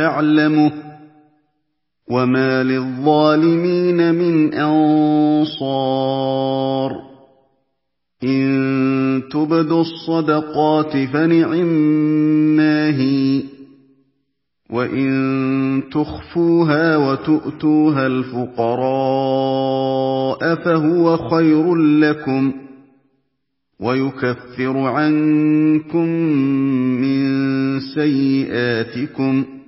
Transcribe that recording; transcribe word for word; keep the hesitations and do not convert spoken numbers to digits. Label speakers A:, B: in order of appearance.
A: يَعْلَمُهُ وَمَا لِلظَّالِمِينَ مِنْ أَنصَارٍ إِن تُبْدُوا الصَّدَقَاتِ فَنِعِمَّا هِيَ وَإِن تُخْفُوهَا وَتُؤْتُوهَا الْفُقَرَاءَ فَهُوَ خَيْرٌ لَّكُمْ وَيُكَفِّرُ عَنكُم مِّن سَيِّئَاتِكُمْ